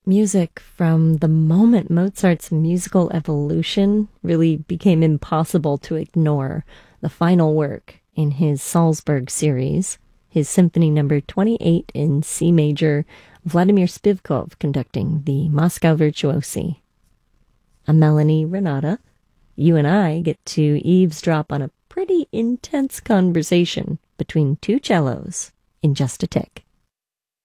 music from the moment Mozart's musical evolution really became impossible to ignore. The final work in his Salzburg series, his Symphony Number 28 in C major, Vladimir Spivkov conducting the Moscow Virtuosi. I'm Melanie Renata. You and I get to eavesdrop on a pretty intense conversation between two cellos in just a tick.